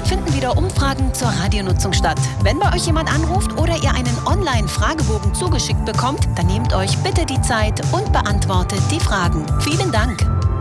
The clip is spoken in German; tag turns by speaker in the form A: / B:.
A: finden wieder Umfragen zur Radionutzung statt. Wenn bei euch jemand anruft oder ihr einen Online-Fragebogen zugeschickt bekommt, dann nehmt euch bitte die Zeit und beantwortet die Fragen. Vielen Dank.